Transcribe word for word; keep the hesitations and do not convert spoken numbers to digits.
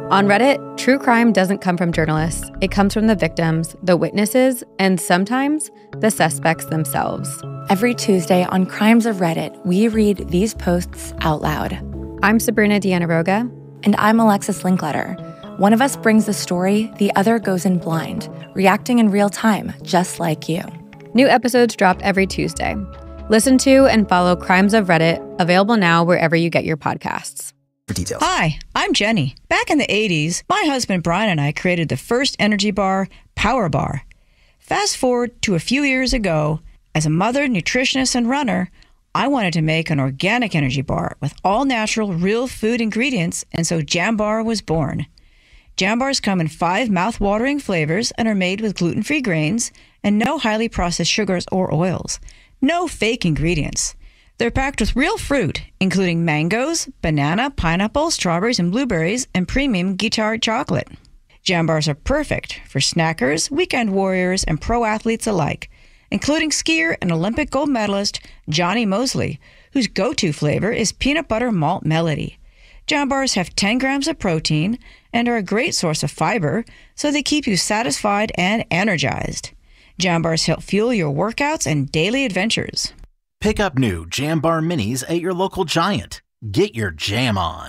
On Reddit, true crime doesn't come from journalists. It comes from the victims, the witnesses, and sometimes the suspects themselves. Every Tuesday on Crimes of Reddit, we read these posts out loud. I'm Sabrina Diana-Roga. And I'm Alexis Linkletter. One of us brings the story, the other goes in blind, reacting in real time, just like you. New episodes drop every Tuesday. Listen to and follow Crimes of Reddit, available now wherever you get your podcasts. For details. Hi, I'm Jenny. Back in the eighties, my husband Brian and I created the first energy bar, Power Bar. Fast forward to a few years ago, as a mother, nutritionist, and runner, I wanted to make an organic energy bar with all natural, real food ingredients, and so Jambar was born. Jambars come in five mouth-watering flavors and are made with gluten-free grains and no highly processed sugars or oils. No fake ingredients. They're packed with real fruit, including mangoes, banana, pineapple, strawberries, and blueberries, and premium guitar chocolate. Jambars are perfect for snackers, weekend warriors, and pro athletes alike, including skier and Olympic gold medalist Johnny Mosley, whose go-to flavor is peanut butter malt melody. Jambars have ten grams of protein and are a great source of fiber, so they keep you satisfied and energized. Jambars help fuel your workouts and daily adventures. Pick up new Jambar Minis at your local Giant. Get your jam on.